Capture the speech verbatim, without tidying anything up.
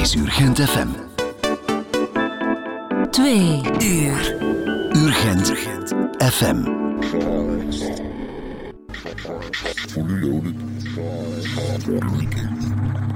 is Urgent F M. Twee uur. Urgent F M. Fully loaded.